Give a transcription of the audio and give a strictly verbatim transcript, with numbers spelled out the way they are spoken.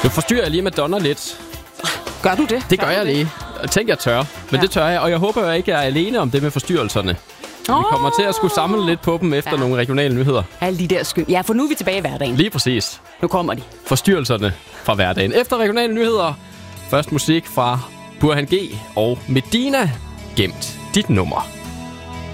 Nu forstyrrer jeg lige Madonna lidt. Gør du det? Det gør jeg lige. Tænk, jeg tør. Men ja. det tør jeg, og jeg håber jo ikke, jeg er alene om det med forstyrrelserne. Oh. Vi kommer til at skulle samle lidt på dem efter ja. nogle regionale nyheder. Alle de der sky. Ja, for nu er vi tilbage i hverdagen. Lige præcis. Nu kommer de. Forstyrrelserne fra hverdagen. Efter regionale nyheder, først musik fra Burhan G og Medina. Gemt dit nummer.